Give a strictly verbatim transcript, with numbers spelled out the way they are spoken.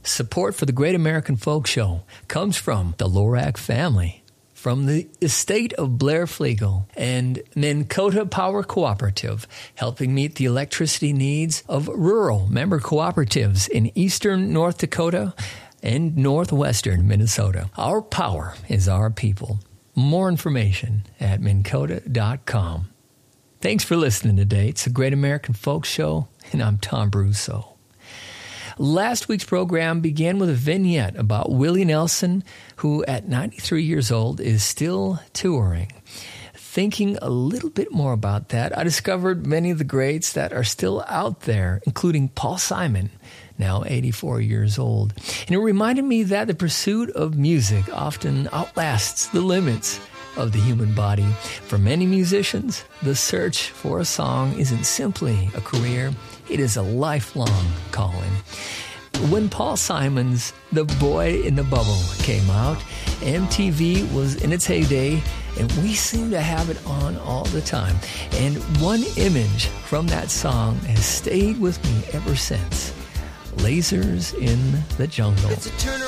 Support for the Great American Folk Show comes from the Lorac family, from the estate of Blair Flegel and Minn Kota Power Cooperative, helping meet the electricity needs of rural member cooperatives in eastern North Dakota and northwestern Minnesota. Our power is our people. More information at minn kota dot com. Thanks for listening today. It's the Great American Folk Show, and I'm Tom Brousseau. Last week's program began with a vignette about Willie Nelson, who at ninety-three years old is still touring. Thinking a little bit more about that, I discovered many of the greats that are still out there, including Paul Simon, now eighty-four years old. And it reminded me that the pursuit of music often outlasts the limits of the human body. For many musicians, the search for a song isn't simply a career, it is a lifelong calling. When Paul Simon's The Boy in the Bubble came out, M T V was in its heyday, and we seem to have it on all the time. And one image from that song has stayed with me ever since. Lasers in the Jungle. It's a turnaround.